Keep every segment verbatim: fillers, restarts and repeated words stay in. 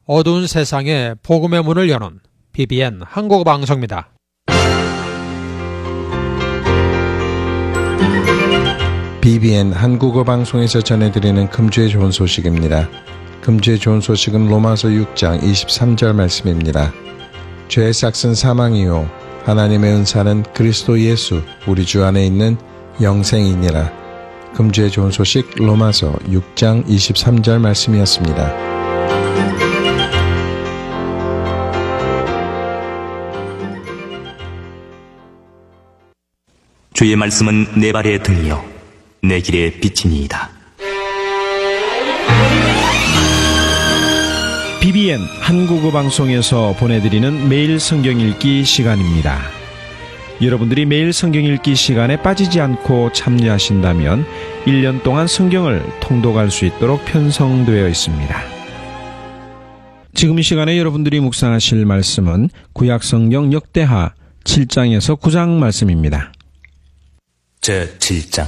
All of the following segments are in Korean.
어두운 세상에 복음의 문을 여는 비비엔 한국어 방송입니다. 비비엔 한국어 방송에서 전해드리는 금주의 좋은 소식입니다. 금주의 좋은 소식은 로마서 육 장 이십삼 절 말씀입니다. 죄의 삭은 사망이요 하나님의 은사는 그리스도 예수 우리 주 안에 있는 영생이니라. 금주의 좋은 소식 로마서 육 장 이십삼 절 말씀이었습니다. 주의 말씀은 내 발에 등이요 내 길에 비치니이다. 비비엔 한국어 방송에서 보내드리는 매일 성경 읽기 시간입니다. 여러분들이 매일 성경 읽기 시간에 빠지지 않고 참여하신다면 일 년 동안 성경을 통독할 수 있도록 편성되어 있습니다. 지금 이 시간에 여러분들이 묵상하실 말씀은 구약성경 역대하 칠 장에서 구 장 말씀입니다. 제칠 장.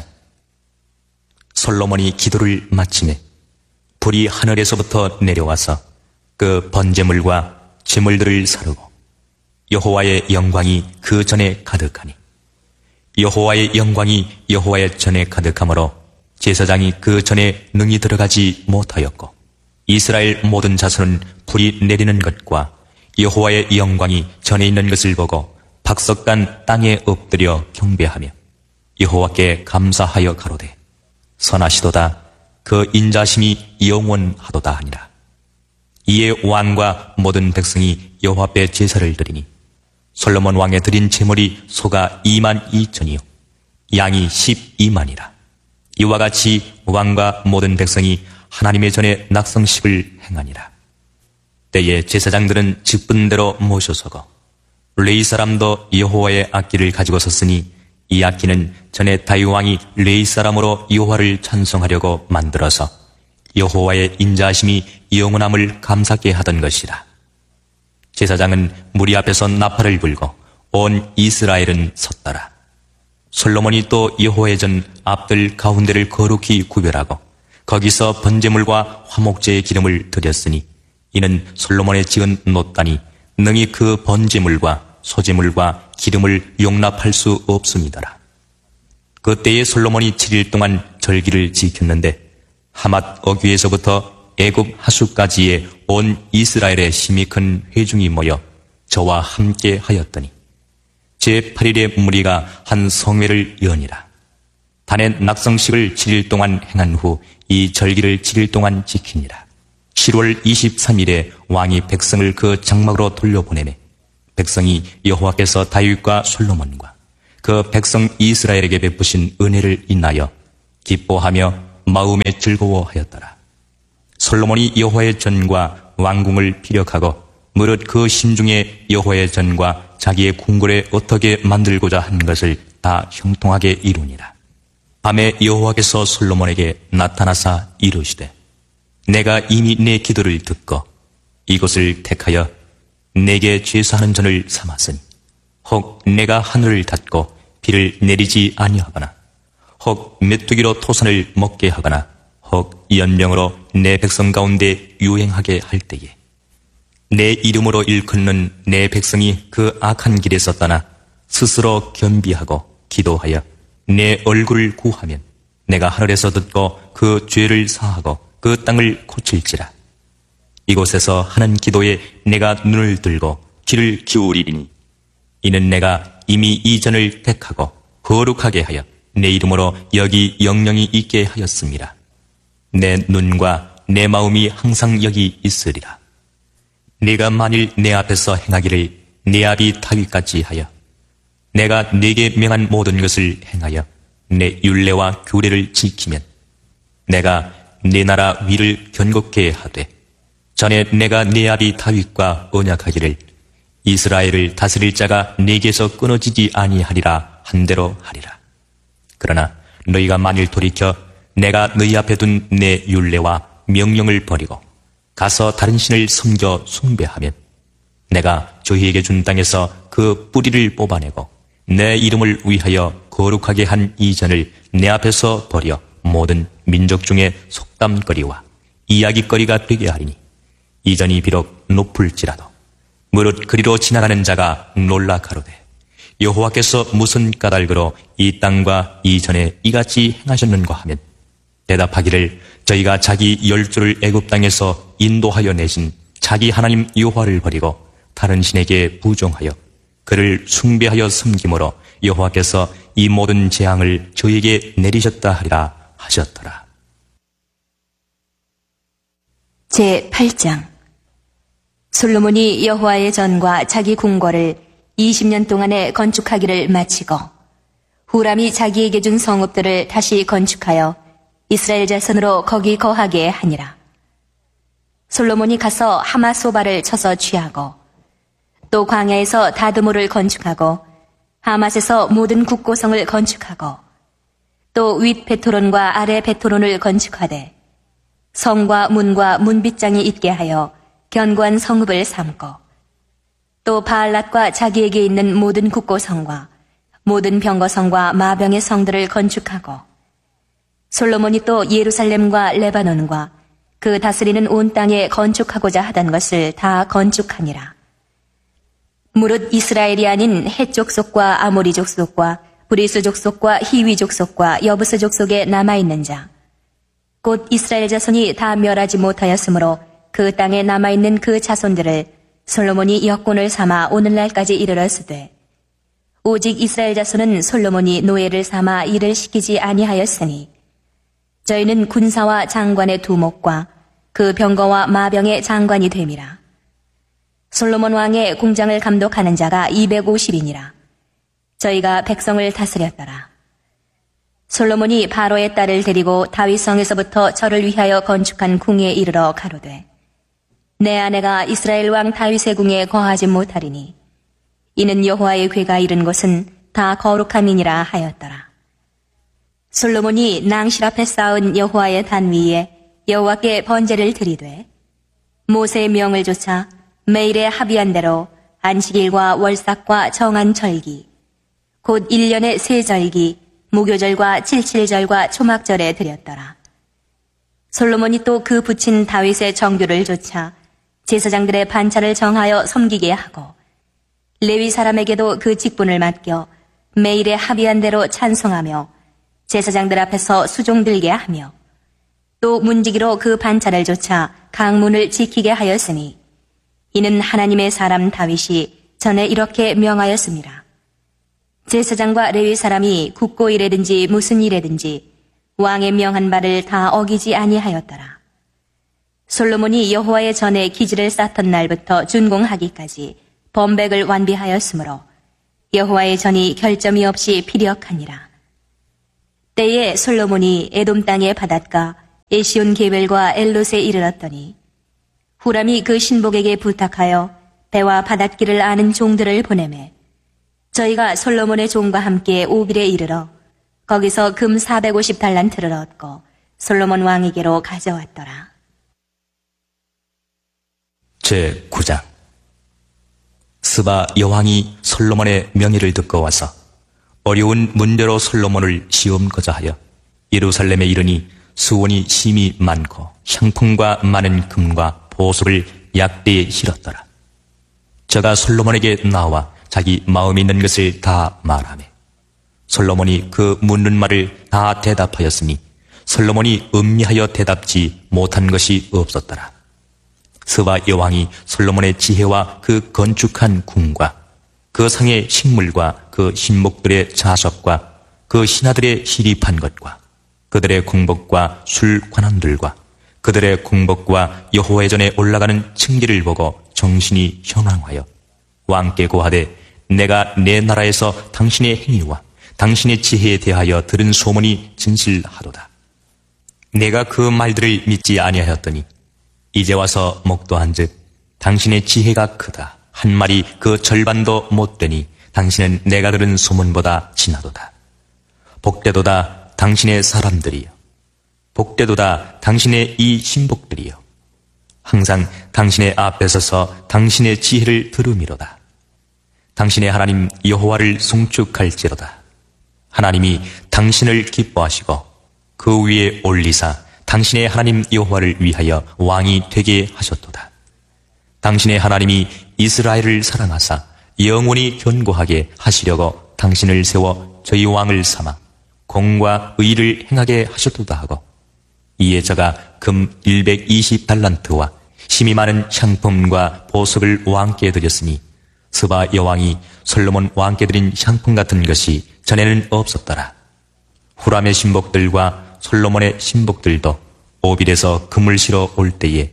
솔로몬이 기도를 마치매 불이 하늘에서부터 내려와서 그 번제물과 제물들을 사르고 여호와의 영광이 그 전에 가득하니 여호와의 영광이 여호와의 전에 가득하므로 제사장이 그 전에 능히 들어가지 못하였고 이스라엘 모든 자손은 불이 내리는 것과 여호와의 영광이 전에 있는 것을 보고 박석간 땅에 엎드려 경배하며 여호와께 감사하여 가로되 선하시도다 그 인자심이 영원하도다 하니라. 이에 왕과 모든 백성이 여호와 앞에 제사를 드리니 솔로몬 왕에 드린 제물이 소가 이만 이천이요 양이 십이만이라. 이와 같이 왕과 모든 백성이 하나님의 전에 낙성식을 행하니라. 때에 제사장들은 직분대로 모셔서고 레위 사람도 여호와의 악기를 가지고 섰으니 이 악기는 전에 다윗 왕이 레위 사람으로 여호와를 찬송하려고 만들어서 여호와의 인자하심이 영원함을 감사케 하던 것이라. 제사장은 무리 앞에서 나팔을 불고 온 이스라엘은 섰더라. 솔로몬이 또 여호와의 전 앞들 가운데를 거룩히 구별하고 거기서 번제물과 화목제의 기름을 드렸으니 이는 솔로몬의 지은 노단이 능히 그 번제물과 소제물과 기름을 용납할 수 없음이더라. 그때에 솔로몬이 칠 일 동안 절기를 지켰는데 하맛 어귀에서부터 애굽 하수까지의 온 이스라엘의 심히 큰 회중이 모여 저와 함께 하였더니 제팔 일에 무리가 한 성회를 여니라. 단에 낙성식을 칠 일 동안 행한 후 이 절기를 칠 일 동안 지키니라. 칠월 이십삼 일에 왕이 백성을 그 장막으로 돌려보내매 백성이 여호와께서 다윗과 솔로몬과 그 백성 이스라엘에게 베푸신 은혜를 인하여 기뻐하며 마음에 즐거워하였더라. 솔로몬이 여호와의 전과 왕궁을 피력하고 무릇 그 심중에 여호와의 전과 자기의 궁궐에 어떻게 만들고자 한 것을 다 형통하게 이루니라. 밤에 여호와께서 솔로몬에게 나타나사 이르시되 내가 이미 내 기도를 듣고 이곳을 택하여 내게 죄사하는 전을 삼았으니 혹 내가 하늘을 닫고 비를 내리지 아니하거나 혹 메뚜기로 토산을 먹게 하거나 혹 연병으로 내 백성 가운데 유행하게 할 때에 내 이름으로 일컫는 내 백성이 그 악한 길에서 떠나 스스로 겸비하고 기도하여 내 얼굴을 구하면 내가 하늘에서 듣고 그 죄를 사하고 그 땅을 고칠지라. 이곳에서 하는 기도에 내가 눈을 들고 귀를 기울이리니 이는 내가 이미 이 전을 택하고 거룩하게 하여 내 이름으로 여기 영영이 있게 하였습니다. 내 눈과 내 마음이 항상 여기 있으리라. 네가 만일 내 앞에서 행하기를 내 아비 다윗같이 하여 내가 네게 명한 모든 것을 행하여 내 율례와 규례를 지키면 내가 네 나라 위를 견고케 하되 전에 내가 네 아비 다윗과 언약하기를 이스라엘을 다스릴 자가 네게서 끊어지지 아니하리라 한대로 하리라. 그러나 너희가 만일 돌이켜 내가 너희 앞에 둔 내 율례와 명령을 버리고 가서 다른 신을 섬겨 숭배하면 내가 저희에게 준 땅에서 그 뿌리를 뽑아내고 내 이름을 위하여 거룩하게 한 이전을 내 앞에서 버려 모든 민족 중에 속담거리와 이야기거리가 되게 하리니 이전이 비록 높을지라도 무릇 그리로 지나가는 자가 놀라 가로되 여호와께서 무슨 까닭으로 이 땅과 이전에 이같이 행하셨는가 하면 대답하기를 저희가 자기 열조를 애굽 땅에서 인도하여 내신 자기 하나님 여호와를 버리고 다른 신에게 부종하여 그를 숭배하여 섬김으로 여호와께서 이 모든 재앙을 저에게 내리셨다 하리라 하셨더라. 제팔 장. 솔로몬이 여호와의 전과 자기 궁궐을 이십 년 동안에 건축하기를 마치고 후람이 자기에게 준 성읍들을 다시 건축하여 이스라엘 자손으로 거기 거하게 하니라. 솔로몬이 가서 하마소바를 쳐서 취하고 또 광야에서 다드모를 건축하고 하맛에서 모든 국고성을 건축하고 또 윗 베토론과 아래 베토론을 건축하되 성과 문과 문빗장이 있게 하여 견고한 성읍을 삼고 또 바알랏과 자기에게 있는 모든 국고성과 모든 병거성과 마병의 성들을 건축하고 솔로몬이 또 예루살렘과 레바논과 그 다스리는 온 땅에 건축하고자 하던 것을 다 건축하니라. 무릇 이스라엘이 아닌 헷 족속과 아모리 족속과 브리스 족속과 히위 족속과 여부스 족속에 남아있는 자 곧 이스라엘 자손이 다 멸하지 못하였으므로 그 땅에 남아있는 그 자손들을 솔로몬이 역군을 삼아 오늘날까지 이르렀으되 오직 이스라엘 자손은 솔로몬이 노예를 삼아 일을 시키지 아니하였으니 저희는 군사와 장관의 두목과 그 병거와 마병의 장관이 됨이라. 솔로몬 왕의 궁장을 감독하는 자가 이백오십이니라. 저희가 백성을 다스렸더라. 솔로몬이 바로의 딸을 데리고 다윗성에서부터 저를 위하여 건축한 궁에 이르러 가로되 내 아내가 이스라엘 왕 다윗의 궁에 거하지 못하리니 이는 여호와의 궤가 이른 곳은 다 거룩함이니라 하였더라. 솔로몬이 낭실 앞에 쌓은 여호와의 단 위에 여호와께 번제를 드리되 모세의 명을 조차 매일에 합의한 대로 안식일과 월삭과 정한 절기 곧 일 년의 세 절기 무교절과 칠칠절과 초막절에 드렸더라. 솔로몬이 또 그 붙인 다윗의 정규를 조차 제사장들의 반차를 정하여 섬기게 하고 레위 사람에게도 그 직분을 맡겨 매일에 합의한 대로 찬송하며 제사장들 앞에서 수종 들게 하며 또 문지기로 그 반차를 조차 강문을 지키게 하였으니 이는 하나님의 사람 다윗이 전에 이렇게 명하였습니다. 제사장과 레위 사람이 국고 일에든지 무슨 일에든지 왕의 명한 바를 다 어기지 아니하였더라. 솔로몬이 여호와의 전에 기지를 쌓던 날부터 준공하기까지 범백을 완비하였으므로 여호와의 전이 결점이 없이 피력하니라. 때에 솔로몬이 에돔 땅의 바닷가 에시온 게벨과 엘롯에 이르렀더니 후람이 그 신복에게 부탁하여 배와 바닷길을 아는 종들을 보내매 저희가 솔로몬의 종과 함께 오빌에 이르러 거기서 금 사백오십 달란트를 얻고 솔로몬 왕에게로 가져왔더라. 제구 장. 스바 여왕이 솔로몬의 명의를 듣고 와서 어려운 문제로 솔로몬을 시험거자 하여 예루살렘에 이르니 수원이 심히 많고 향품과 많은 금과 보석을 약대에 실었더라. 저가 솔로몬에게 나와 자기 마음에 있는 것을 다 말하며 솔로몬이 그 묻는 말을 다 대답하였으니 솔로몬이 음미하여 대답지 못한 것이 없었더라. 스바 여왕이 솔로몬의 지혜와 그 건축한 궁과 그 상의 식물과 그 신목들의 자석과 그 신하들의 시립한 것과 그들의 궁복과 술 관원들과 그들의 궁복과 여호와의 전에 올라가는 층기를 보고 정신이 현황하여 왕께 고하되 내가 내 나라에서 당신의 행위와 당신의 지혜에 대하여 들은 소문이 진실하도다. 내가 그 말들을 믿지 아니하였더니 이제 와서 목도한즉 당신의 지혜가 크다 한 말이 그 절반도 못되니 당신은 내가 들은 소문보다 진하도다. 복되도다 당신의 사람들이여, 복되도다 당신의 이 신복들이여, 항상 당신의 앞에 서서 당신의 지혜를 들으미로다. 당신의 하나님 여호와를 송축할지로다. 하나님이 당신을 기뻐하시고 그 위에 올리사 당신의 하나님 여호와를 위하여 왕이 되게 하셨도다. 당신의 하나님이 이스라엘을 사랑하사 영원히 견고하게 하시려고 당신을 세워 저희 왕을 삼아 공과 의를 행하게 하셨도다 하고, 이에 저가 금 백이십 달란트와 힘이 많은 향품과 보석을 왕께 드렸으니 스바 여왕이 솔로몬 왕께 드린 향품 같은 것이 전에는 없었더라. 후람의 신복들과 솔로몬의 신복들도 오빌에서 금을 실어 올 때에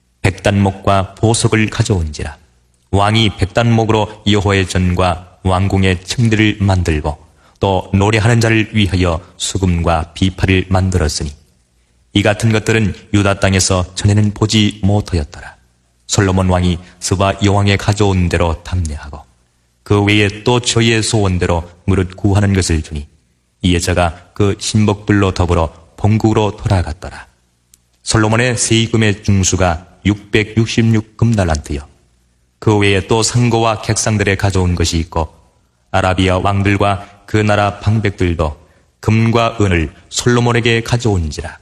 백단목과 보석을 가져온지라. 왕이 백단목으로 여호와의 전과 왕궁의 층들을 만들고 또 노래하는 자를 위하여 수금과 비파를 만들었으니 이 같은 것들은 유다 땅에서 전에는 보지 못하였더라. 솔로몬 왕이 스바 여왕에 가져온 대로 담례하고 그 외에 또 저희의 소원대로 무릇 구하는 것을 주니 이에 저가 그 신복들로 더불어 본국으로 돌아갔더라. 솔로몬의 세금의 중수가 육백육십육 금달란트요. 그 외에 또 상고와 객상들에 가져온 것이 있고 아라비아 왕들과 그 나라 방백들도 금과 은을 솔로몬에게 가져온지라.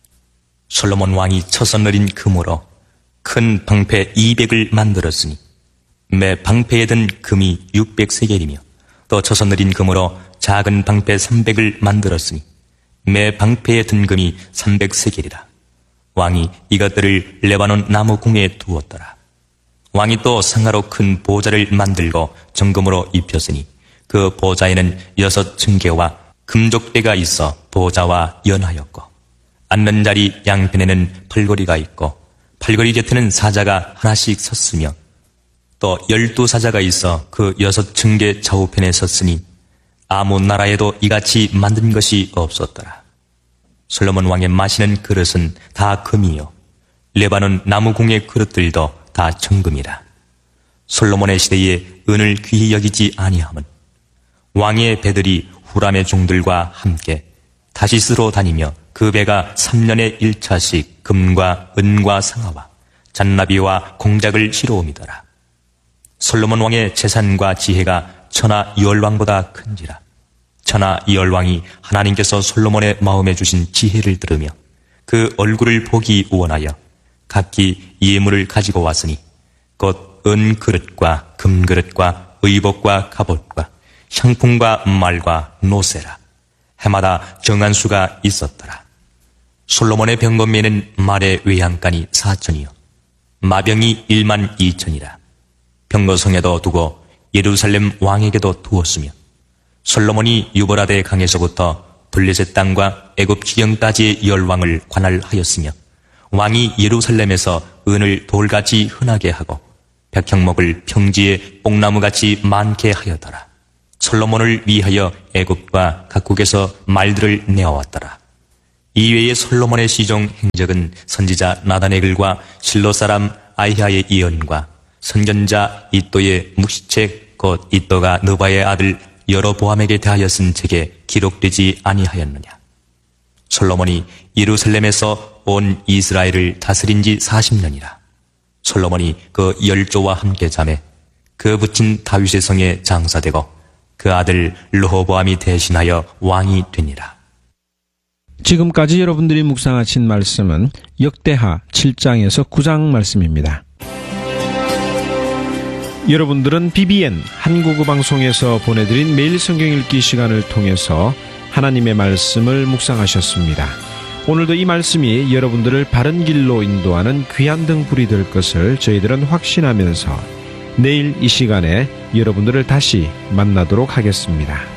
솔로몬 왕이 쳐서 내린 금으로 큰 방패 이백을 만들었으니 매 방패에 든 금이 육백 세겔이며 또 쳐서 내린 금으로 작은 방패 삼백을 만들었으니 매 방패에 든 금이 삼백 세겔이라. 왕이 이것들을 레바논 나무 궁에 두었더라. 왕이 또 상하로 큰 보좌를 만들고 정금으로 입혔으니 그 보좌에는 여섯 층계와 금족대가 있어 보좌와 연하였고 앉는 자리 양편에는 팔걸이가 있고 팔걸이 곁에는 사자가 하나씩 섰으며 또 열두 사자가 있어 그 여섯 층계 좌우편에 섰으니 아무 나라에도 이같이 만든 것이 없었더라. 솔로몬 왕의 마시는 그릇은 다 금이요 레바논 나무궁의 그릇들도 다 정금이라. 솔로몬의 시대에 은을 귀히 여기지 아니함은 왕의 배들이 후람의 종들과 함께 다시스로 다니며 그 배가 삼 년에 일 차씩 금과 은과 상아와 잔나비와 공작을 실어옴이더라. 솔로몬 왕의 재산과 지혜가 천하 이월왕보다 큰지라. 천하 이월왕이 하나님께서 솔로몬의 마음에 주신 지혜를 들으며 그 얼굴을 보기 원하여 각기 예물을 가지고 왔으니 곧 은 그릇과 금 그릇과 의복과 갑옷과 향품과 말과 노세라. 해마다 정한 수가 있었더라. 솔로몬의 병건매는 말의 외양간이 사천이요 마병이 일만 이천이라. 병거성에도 두고 예루살렘 왕에게도 두었으며 솔로몬이 유브라데 강에서부터 블레셋 땅과 애굽 지경까지의 열왕을 관할하였으며 왕이 예루살렘에서 은을 돌같이 흔하게 하고 백향목을 평지에 뽕나무같이 많게 하였더라. 솔로몬을 위하여 애굽과 각국에서 말들을 내어왔더라. 이외에 솔로몬의 시종 행적은 선지자 나단의 글과 실로 사람 아히야의 예언과 선견자 이또의 묵시책 곧 이또가 느바의 아들 여로보암에게 대하여 쓴 책에 기록되지 아니하였느냐. 솔로몬이 예루살렘에서 온 이스라엘을 다스린 지 사십 년이라. 솔로몬이 그 열조와 함께 자매 그 부친 다윗의 성에 장사되고 그 아들 르호보암이 대신하여 왕이 되니라. 지금까지 여러분들이 묵상하신 말씀은 역대하 칠 장에서 구 장 말씀입니다. 여러분들은 비비엔 한국어 방송에서 보내드린 매일 성경 읽기 시간을 통해서 하나님의 말씀을 묵상하셨습니다. 오늘도 이 말씀이 여러분들을 바른 길로 인도하는 귀한 등불이 될 것을 저희들은 확신하면서 내일 이 시간에 여러분들을 다시 만나도록 하겠습니다.